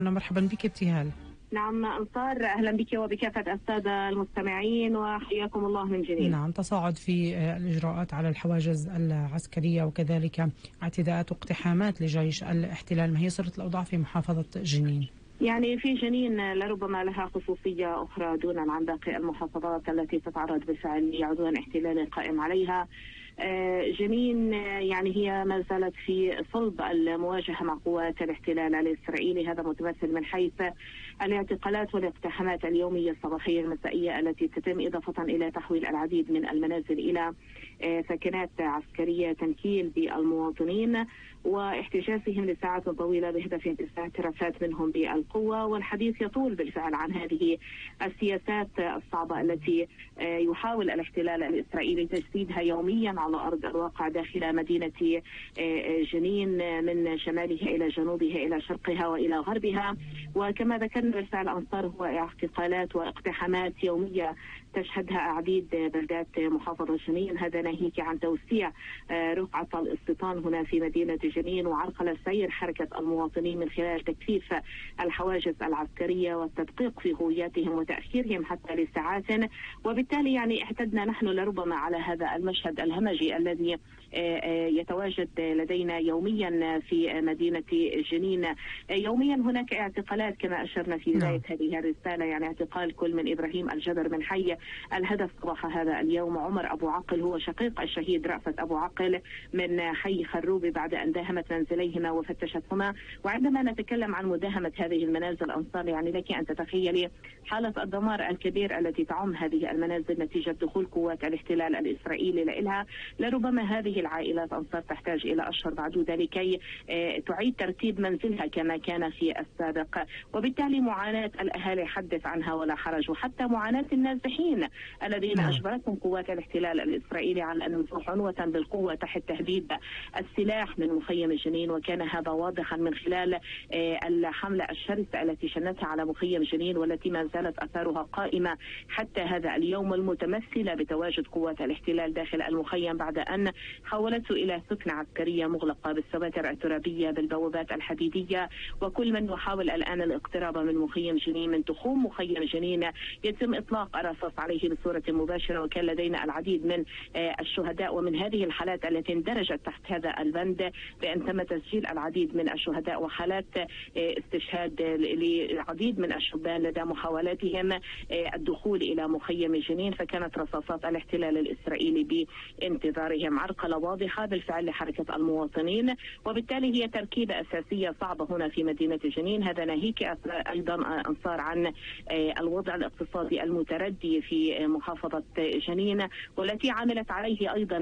مرحبا بك ابتهال. نعم أنصار، أهلا بك وبكافة السادة المستمعين وحياكم الله من جديد. نعم، تصاعد في الإجراءات على الحواجز العسكرية وكذلك اعتداءات واقتحامات لجيش الاحتلال، ما هي صورة الأوضاع في محافظة جنين؟ يعني في جنين لربما لها خصوصية أخرى دونا عن باقي المحافظات التي تتعرض بالفعل لعدوان احتلال قائم عليها. جنين يعني هي ما زالت في صلب المواجهة مع قوات الاحتلال الإسرائيلي، هذا متمثل من حيث الاعتقالات والاقتحامات اليومية الصباحية المسائية التي تتم، إضافة إلى تحويل العديد من المنازل إلى سكنات عسكرية، تنكيل بالمواطنين واحتجازهم لساعات طويلة بهدف انتزاع اعترافات منهم بالقوة. والحديث يطول بالفعل عن هذه السياسات الصعبة التي يحاول الاحتلال الإسرائيلي تجسيدها يوميا على أرض الواقع داخل مدينة جنين، من شمالها إلى جنوبها إلى شرقها وإلى غربها. وكما ذكرنا بالفعل أنصار هو اعتقالات واقتحامات يومية تشهدها عديد بلدات محافظة جنين، هذا ناهيك عن توسيع رقعة الاستيطان هنا في مدينة جنين وعرقلة سير حركة المواطنين من خلال تكثيف الحواجز العسكرية والتدقيق في هوياتهم وتأخيرهم حتى لساعات. وبالتالي يعني اعتدنا نحن لربما على هذا المشهد الهمجي الذي يتواجد لدينا يوميا في مدينة جنين. يوميا هناك اعتقالات كما أشرنا في بداية هذه الرسالة، يعني اعتقال كل من إبراهيم الجبر من حي الهدف صباح هذا اليوم، عمر أبو عقل هو شقيق الشهيد رأفت أبو عقل من حي خروبي بعد أن داهمت منزليهما وفتشتهما. وعندما نتكلم عن مداهمة هذه المنازل أنصار، يعني لك أن تتخيلي حالة الدمار الكبير التي تعم هذه المنازل نتيجة دخول قوات الاحتلال الإسرائيلي لإلها. لربما هذه العائلات أنصار تحتاج إلى أشهر معدودة لكي تعيد ترتيب منزلها كما كان في السابق، وبالتالي معاناة الأهالي حدث عنها ولا حرج، وحتى معاناة النازحين الذين أجبرتهم قوات الاحتلال الإسرائيلي على أن ينزحوا عنوة بالقوة تحت تهديد السلاح من مخيم جنين. وكان هذا واضحا من خلال الحملة الشرسة التي شنتها على مخيم جنين والتي ما زالت أثارها قائمة حتى هذا اليوم، المتمثلة بتواجد قوات الاحتلال داخل المخيم بعد أن حولته إلى سكنة عسكرية مغلقة بالسواتر الترابية بالبوابات الحديدية. وكل من يحاول الآن الاقتراب من مخيم جنين من تخوم مخيم جنين يتم إطلاق الرصاص عليه بصورة مباشرة. وكان لدينا العديد من الشهداء، ومن هذه الحالات التي اندرجت تحت هذا البند بأن تم تسجيل العديد من الشهداء وحالات استشهاد للعديد من الشبان لدى محاولاتهم الدخول إلى مخيم جنين، فكانت رصاصات الاحتلال الإسرائيلي بانتظارهم. عرقلة واضحة بالفعل لحركة المواطنين، وبالتالي هي تركيبة أساسية صعبة هنا في مدينة جنين. هذا ناهيك أيضا أنصار عن الوضع الاقتصادي المتردي في محافظة جنين، والتي عملت عليه أيضا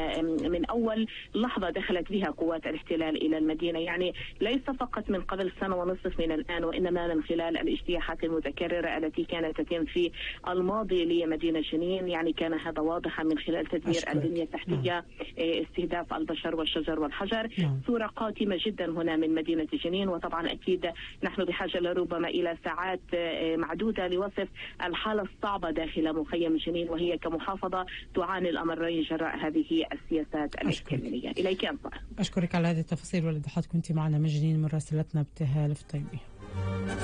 من أول لحظة دخلت بها قوات الاحتلال إلى المدينة، يعني ليس فقط من قبل سنة ونصف من الآن، وإنما من خلال الاجتياحات المتكررة التي كانت تتم في الماضي لمدينة جنين. يعني كان هذا واضحا من خلال تدمير البنية التحتية، استهداف البشر والشجر والحجر، صورة قاتمة جدا هنا من مدينة جنين. وطبعا أكيد نحن بحاجة لربما إلى ساعات معدودة لوصف الحالة الصعبة داخل مخيم جنين، وهي كمحافظة تعاني الأمرين جراء هذه السياسات الاحتلالية. إليك أنصار. أشكرك على هذه التفاصيل والإيضاحات، كنت معنا من جنين مراسلتنا ابتهال فطيمي.